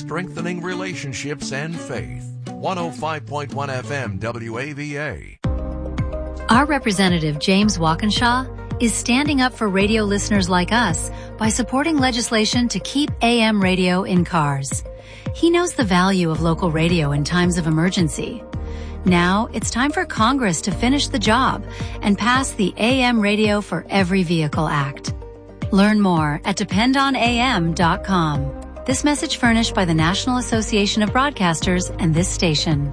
strengthening relationships and faith. 105.1 FM WAVA. Our representative, James Walkinshaw, is standing up for radio listeners like us by supporting legislation to keep AM radio in cars. He knows the value of local radio in times of emergency. Now it's time for Congress to finish the job and pass the AM Radio for Every Vehicle Act. Learn more at dependonam.com. This message furnished by the National Association of Broadcasters and this station.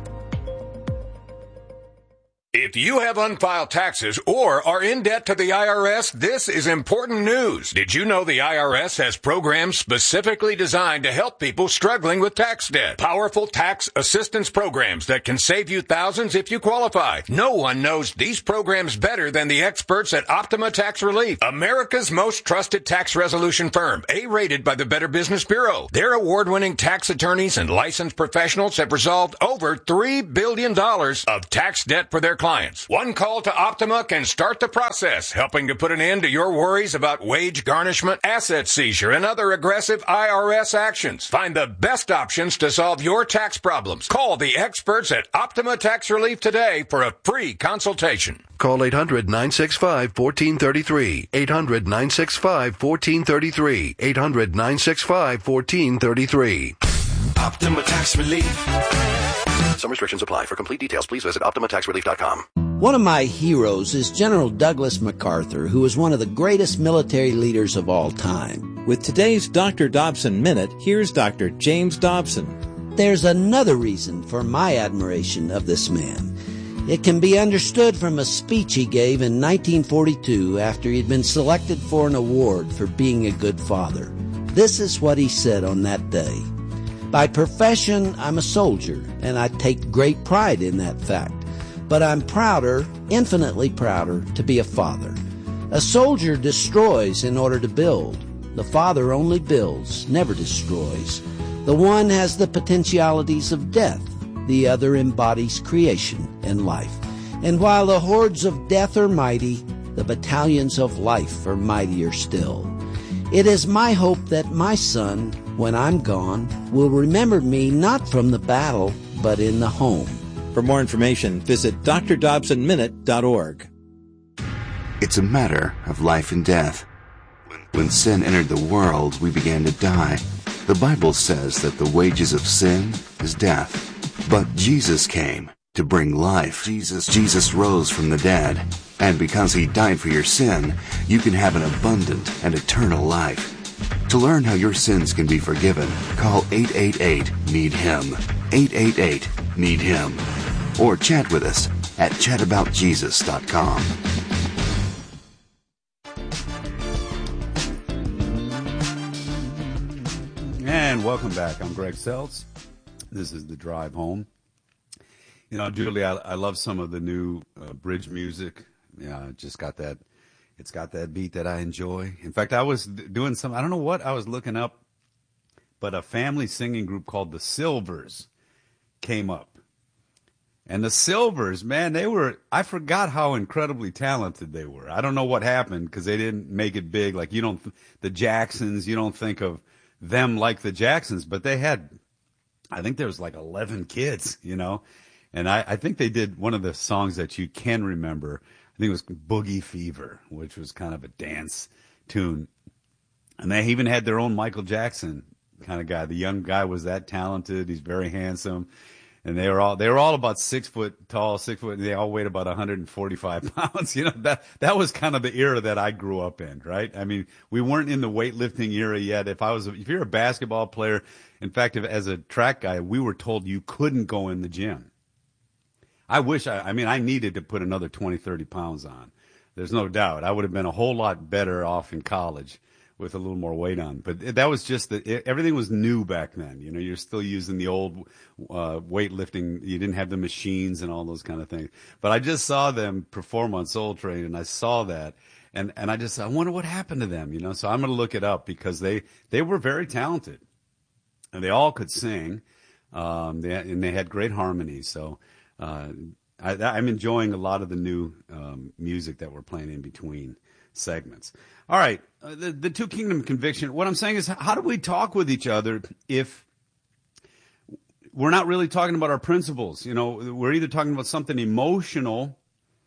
If you have unfiled taxes or are in debt to the IRS, this is important news. Did you know the IRS has programs specifically designed to help people struggling with tax debt? Powerful tax assistance programs that can save you thousands if you qualify. No one knows these programs better than the experts at Optima Tax Relief, America's most trusted tax resolution firm, A-rated by the Better Business Bureau. Their award-winning tax attorneys and licensed professionals have resolved over $3 billion of tax debt for their clients. One call to Optima can start the process, helping to put an end to your worries about wage garnishment, asset seizure, and other aggressive IRS actions. Find the best options to solve your tax problems. Call the experts at Optima Tax Relief today for a free consultation. Call 800-965-1433. 800-965-1433. 800-965-1433. Optima Tax Relief. Some restrictions apply. For complete details, please visit OptimaTaxRelief.com. One of my heroes is General Douglas MacArthur, who was one of the greatest military leaders of all time. With today's Dr. Dobson Minute, here's Dr. James Dobson. There's another reason for my admiration of this man. It can be understood from a speech he gave in 1942 after he'd been selected for an award for being a good father. This is what he said on that day. By profession, I'm a soldier, and I take great pride in that fact. But I'm prouder, infinitely prouder, to be a father. A soldier destroys in order to build. The father only builds, never destroys. The one has the potentialities of death. The other embodies creation and life. And while the hordes of death are mighty, the battalions of life are mightier still. It is my hope that my son, when I'm gone, will remember me not from the battle, but in the home. For more information, visit drdobsonminute.org. It's a matter of life and death. When sin entered the world, we began to die. The Bible says that the wages of sin is death. But Jesus came to bring life. Jesus rose from the dead. And because he died for your sin, you can have an abundant and eternal life. To learn how your sins can be forgiven, call 888-NEED-HIM. 888-NEED-HIM. Or chat with us at chataboutjesus.com. And welcome back. I'm Greg Seltz. This is The Drive Home. You know, Julie, I love some of the new bridge music. Yeah, just got that. It's got that beat that I enjoy. In fact, I was doing some, I don't know what I was looking up, but a family singing group called the Silvers came up. And the Silvers, man, I forgot how incredibly talented they were. I don't know what happened because they didn't make it big. Like the Jacksons, you don't think of them like the Jacksons, but they had, I think there was like 11 kids, you know. And I think they did one of the songs that you can remember. I think it was Boogie Fever, which was kind of a dance tune. And they even had their own Michael Jackson kind of guy. The young guy was that talented. He's very handsome. And they were all about 6 foot tall, 6 foot, and they all weighed about 145 pounds. You know, that was kind of the era that I grew up in, right? I mean, we weren't in the weightlifting era yet. If you're a basketball player, in fact, as a track guy, we were told you couldn't go in the gym. I needed to put another 20, 30 pounds on. There's no doubt. I would have been a whole lot better off in college with a little more weight on. But that was just everything was new back then. You know, you're still using the old weightlifting. You didn't have the machines and all those kind of things. But I just saw them perform on Soul Train, and I saw that. And I wonder what happened to them, you know. So I'm going to look it up because they were very talented. And they all could sing. They had great harmonies. So I'm enjoying a lot of the new music that we're playing in between segments. All right, the Two Kingdom Conviction. What I'm saying is, how do we talk with each other if we're not really talking about our principles. We're either talking about something emotional,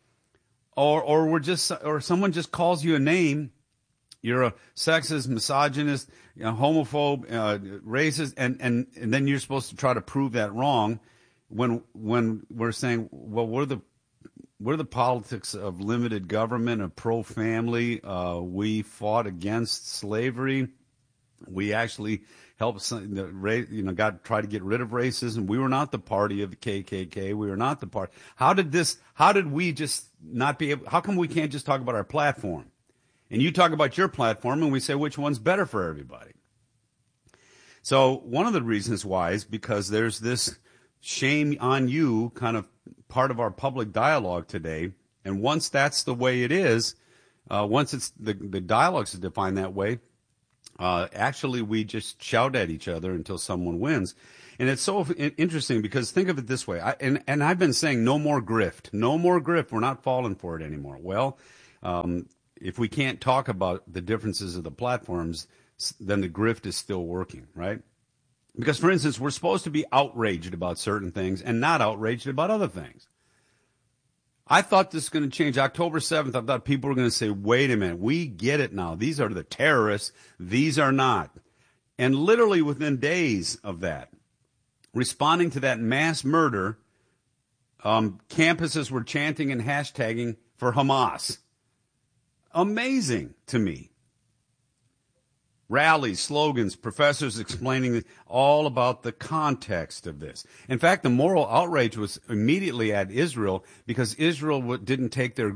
or someone just calls you a name. You're a sexist, misogynist, homophobe, racist, and then you're supposed to try to prove that wrong. When we're saying, well, we're the politics of limited government, of pro-family. We fought against slavery. We actually helped try to get rid of racism. We were not the party of the KKK. We were not the party. How did we just not be able? How come we can't just talk about our platform? And you talk about your platform, and we say which one's better for everybody. So one of the reasons why is because there's this shame on you kind of part of our public dialogue today. And once that's the way it is, once it's the dialogues are defined that way, actually we just shout at each other until someone wins. And it's so interesting because think of it this way. And I've been saying no more grift. No more grift. We're not falling for it anymore. Well, if we can't talk about the differences of the platforms, then the grift is still working, right? Because, for instance, we're supposed to be outraged about certain things and not outraged about other things. I thought this was going to change. October 7th, I thought people were going to say, wait a minute, we get it now. These are the terrorists. These are not. And literally within days of that, responding to that mass murder, campuses were chanting and hashtagging for Hamas. Amazing to me. Rallies, slogans, professors explaining all about the context of this. In fact, the moral outrage was immediately at Israel because Israel didn't take their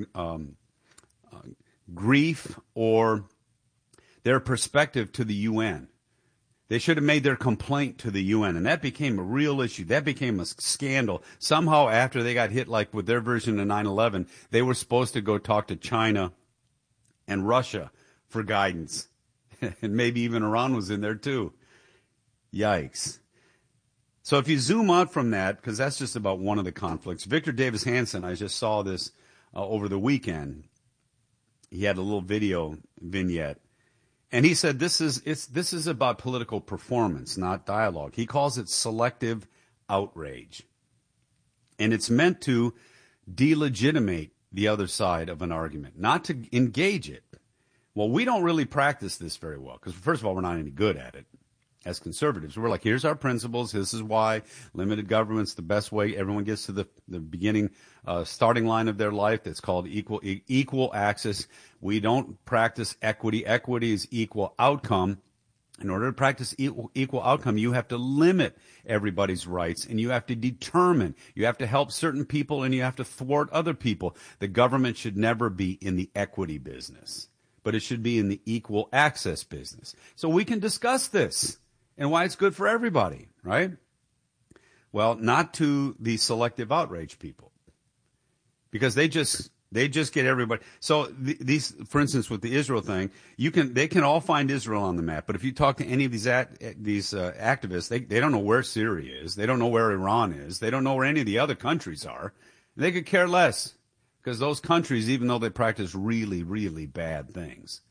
grief or their perspective to the UN. They should have made their complaint to the UN, and that became a real issue. That became a scandal. Somehow after they got hit, like with their version of 9/11, they were supposed to go talk to China and Russia for guidance. And maybe even Iran was in there too. Yikes. So if you zoom out from that, because that's just about one of the conflicts. Victor Davis Hanson, I just saw this over the weekend. He had a little video vignette. And he said this is about political performance, not dialogue. He calls it selective outrage. And it's meant to delegitimate the other side of an argument, not to engage it. Well, we don't really practice this very well because, first of all, we're not any good at it as conservatives. We're like, here's our principles. This is why limited government's the best way. Everyone gets to the beginning, starting line of their life. That's called equal access. We don't practice equity. Equity is equal outcome. In order to practice equal outcome, you have to limit everybody's rights, and you have to determine. You have to help certain people, and you have to thwart other people. The government should never be in the equity business, but it should be in the equal access business. So we can discuss this and why it's good for everybody, right? Well, not to the selective outrage people, because they just get everybody. So these, for instance, with the Israel thing, they can all find Israel on the map, but if you talk to any of these activists, they don't know where Syria is, they don't know where Iran is, they don't know where any of the other countries are. They could care less. Because those countries, even though they practice really, really bad things,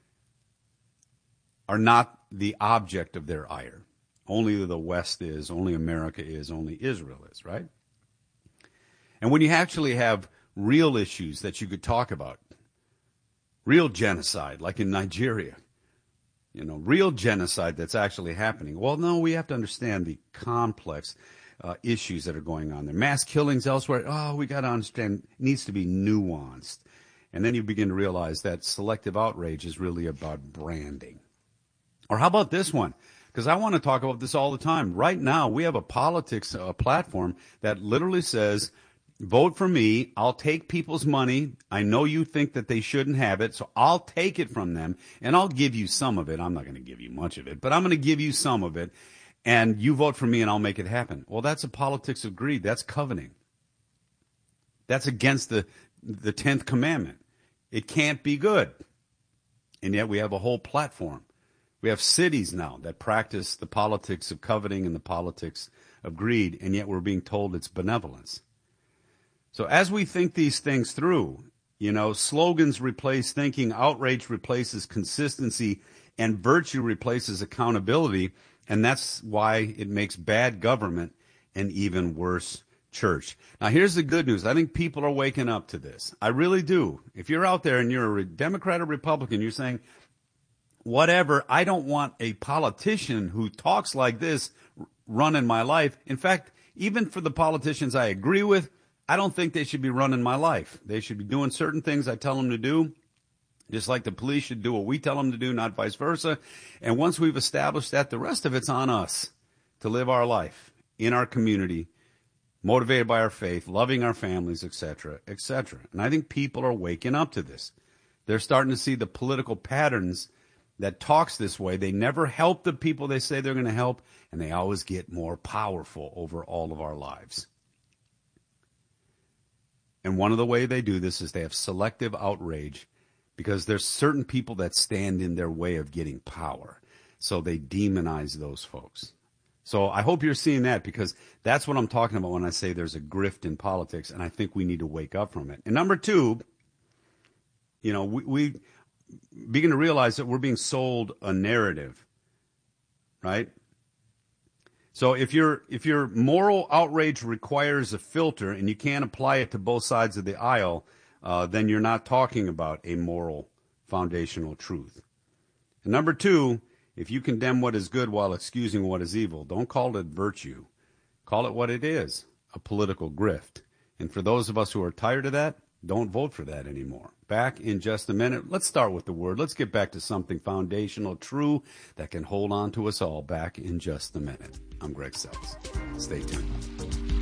are not the object of their ire. Only the West is, only America is, only Israel is, right? And when you actually have real issues that you could talk about, real genocide, like in Nigeria, real genocide that's actually happening. Well, no, we have to understand the complex issues that are going on there. Mass killings elsewhere. Oh, we got to understand. It needs to be nuanced. And then you begin to realize that selective outrage is really about branding. Or how about this one? Because I want to talk about this all the time. Right now, we have a politics platform that literally says, vote for me. I'll take people's money. I know you think that they shouldn't have it, so I'll take it from them, and I'll give you some of it. I'm not going to give you much of it, but I'm going to give you some of it. And you vote for me and I'll make it happen. Well, that's a politics of greed. That's coveting. That's against the 10th commandment. It can't be good. And yet we have a whole platform. We have cities now that practice the politics of coveting and the politics of greed, and yet we're being told it's benevolence. So as we think these things through, slogans replace thinking, outrage replaces consistency, and virtue replaces accountability. And that's why it makes bad government an even worse church. Now, here's the good news. I think people are waking up to this. I really do. If you're out there and you're a Democrat or Republican, you're saying, whatever, I don't want a politician who talks like this running my life. In fact, even for the politicians I agree with, I don't think they should be running my life. They should be doing certain things I tell them to do, just like the police should do what we tell them to do, not vice versa. And once we've established that, the rest of it's on us to live our life in our community, motivated by our faith, loving our families, etc., etc. And I think people are waking up to this. They're starting to see the political patterns that talks this way. They never help the people they say they're going to help, and they always get more powerful over all of our lives. And one of the way they do this is they have selective outrage, because there's certain people that stand in their way of getting power. So they demonize those folks. So I hope you're seeing that, because that's what I'm talking about when I say there's a grift in politics, and I think we need to wake up from it. And number two, you know, we begin to realize that we're being sold a narrative, right? So if your moral outrage requires a filter and you can't apply it to both sides of the aisle, then you're not talking about a moral foundational truth. And number two, if you condemn what is good while excusing what is evil, don't call it virtue. Call it what it is, a political grift. And for those of us who are tired of that, don't vote for that anymore. Back in just a minute. Let's start with the word. Let's get back to something foundational, true, that can hold on to us all. Back in just a minute. I'm Greg Seltz. Stay tuned.